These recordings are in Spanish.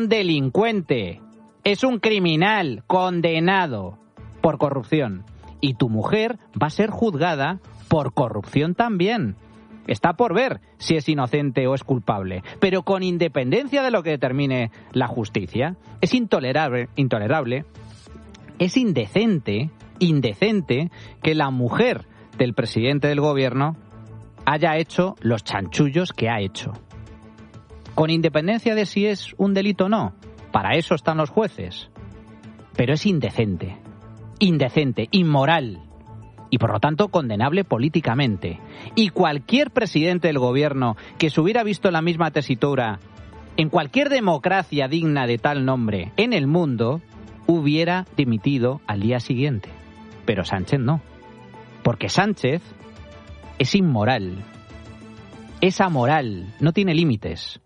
un delincuente, es un criminal condenado por corrupción. Y tu mujer va a ser juzgada por corrupción también. Está por ver si es inocente o es culpable. Pero con independencia de lo que determine la justicia, es intolerable, es indecente que la mujer del presidente del gobierno haya hecho los chanchullos que ha hecho. Con independencia de si es un delito o no, para eso están los jueces. Pero es indecente, inmoral y por lo tanto condenable políticamente. Y cualquier presidente del gobierno que se hubiera visto en la misma tesitura en cualquier democracia digna de tal nombre en el mundo hubiera dimitido al día siguiente. Pero Sánchez no, porque Sánchez es inmoral, es amoral, no tiene límites.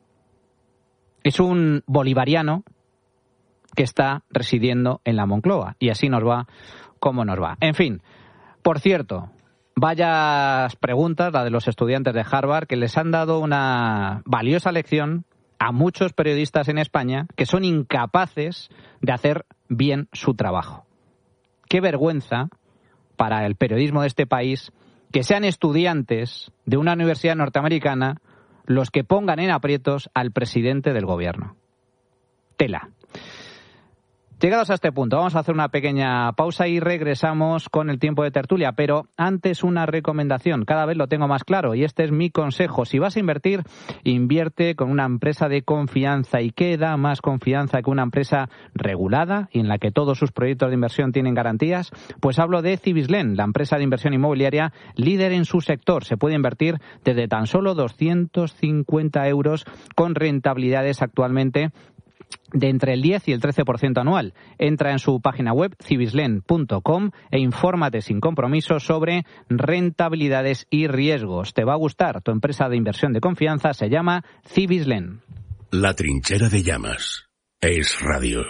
Es un bolivariano que está residiendo en la Moncloa y así nos va como nos va. En fin, por cierto, varias preguntas, la de los estudiantes de Harvard, que les han dado una valiosa lección a muchos periodistas en España que son incapaces de hacer bien su trabajo. Qué vergüenza para el periodismo de este país que sean estudiantes de una universidad norteamericana los que pongan en aprietos al presidente del gobierno. Tela. Llegados a este punto, vamos a hacer una pequeña pausa y regresamos con el tiempo de tertulia. Pero antes una recomendación, cada vez lo tengo más claro y este es mi consejo. Si vas a invertir, invierte con una empresa de confianza. ¿Y qué da más confianza que una empresa regulada y en la que todos sus proyectos de inversión tienen garantías? Pues hablo de Cibislen, la empresa de inversión inmobiliaria líder en su sector. Se puede invertir desde tan solo 250 euros con rentabilidades actualmente de entre el 10 y el 13% anual. Entra en su página web cibislen.com e infórmate sin compromiso sobre rentabilidades y riesgos. Te va a gustar. Tu empresa de inversión de confianza se llama Cibislen. La trinchera de llamas es radio.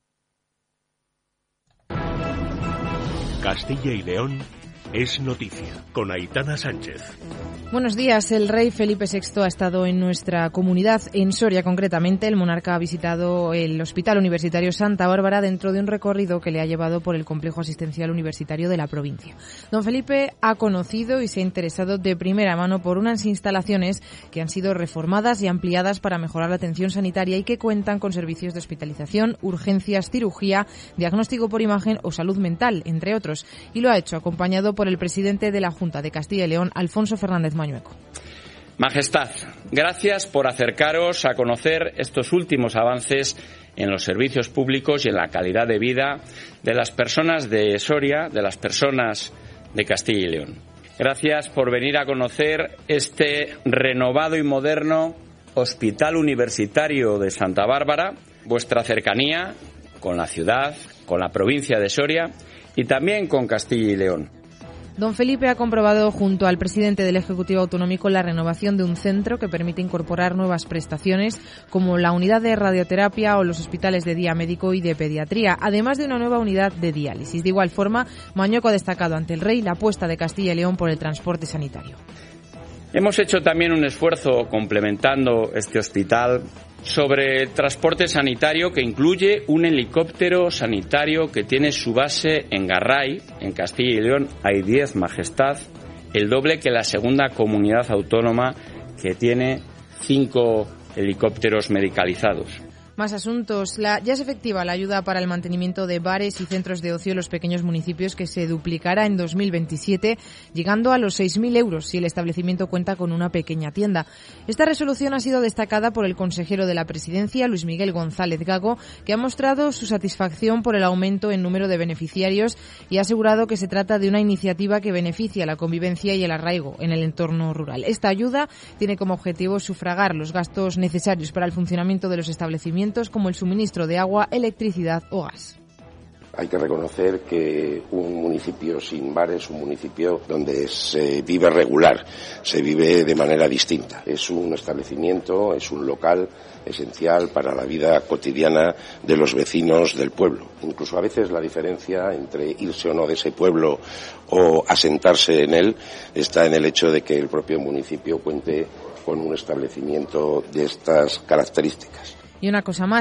Castilla y León es noticia con Aitana Sánchez. Buenos días. El rey Felipe VI ha estado en nuestra comunidad, en Soria concretamente. El monarca ha visitado el Hospital Universitario Santa Bárbara dentro de un recorrido que le ha llevado por el complejo asistencial universitario de la provincia. Don Felipe ha conocido y se ha interesado de primera mano por unas instalaciones que han sido reformadas y ampliadas para mejorar la atención sanitaria y que cuentan con servicios de hospitalización, urgencias, cirugía, diagnóstico por imagen o salud mental, entre otros. Y lo ha hecho acompañado por el presidente de la Junta de Castilla y León, Alfonso Fernández Mañueco. Majestad, gracias por acercaros a conocer estos últimos avances en los servicios públicos y en la calidad de vida de las personas de Soria, de las personas de Castilla y León. Gracias por venir a conocer este renovado y moderno Hospital Universitario de Santa Bárbara, vuestra cercanía con la ciudad, con la provincia de Soria y también con Castilla y León. Don Felipe ha comprobado junto al presidente del Ejecutivo Autonómico la renovación de un centro que permite incorporar nuevas prestaciones como la unidad de radioterapia o los hospitales de día médico y de pediatría, además de una nueva unidad de diálisis. De igual forma, Mañueco ha destacado ante el rey la apuesta de Castilla y León por el transporte sanitario. Hemos hecho también un esfuerzo complementando este hospital sobre el transporte sanitario que incluye un helicóptero sanitario que tiene su base en Garray, en Castilla y León. Hay 10, Majestad, el doble que la segunda comunidad autónoma que tiene 5 helicópteros medicalizados. Más asuntos. Ya es efectiva la ayuda para el mantenimiento de bares y centros de ocio en los pequeños municipios que se duplicará en 2027, llegando a los 6.000 euros si el establecimiento cuenta con una pequeña tienda. Esta resolución ha sido destacada por el consejero de la Presidencia, Luis Miguel González Gago, que ha mostrado su satisfacción por el aumento en número de beneficiarios y ha asegurado que se trata de una iniciativa que beneficia la convivencia y el arraigo en el entorno rural. Esta ayuda tiene como objetivo sufragar los gastos necesarios para el funcionamiento de los establecimientos como el suministro de agua, electricidad o gas. Hay que reconocer que un municipio sin bar es un municipio donde se vive regular, se vive de manera distinta. Es un establecimiento, es un local esencial para la vida cotidiana de los vecinos del pueblo. Incluso a veces la diferencia entre irse o no de ese pueblo o asentarse en él está en el hecho de que el propio municipio cuente con un establecimiento de estas características. Y una cosa más.